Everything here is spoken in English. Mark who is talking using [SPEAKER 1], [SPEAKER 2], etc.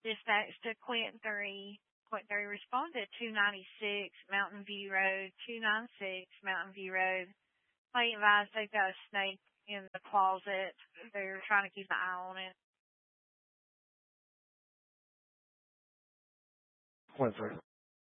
[SPEAKER 1] Dispatch to Quint 3. Quint 3 responded 296 Mountain View Road, 296 Mountain View Road. They advised they've got a snake in the closet. They're trying to keep an eye on it.
[SPEAKER 2] Quint 3.